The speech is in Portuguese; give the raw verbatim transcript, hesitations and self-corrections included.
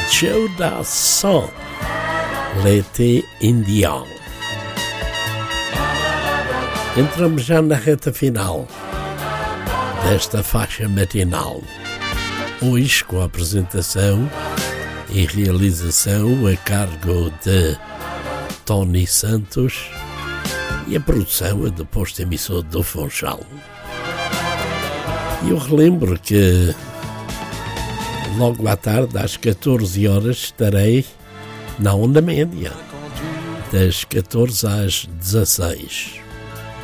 Joe Dassin, L'été indien. Entramos já na reta final desta faixa matinal. Hoje com a apresentação e realização a cargo de Tony Santos e a produção é do posto emissor do Funchal. E eu relembro que logo à tarde, às catorze horas, estarei na Onda Média, das catorze às dezasseis.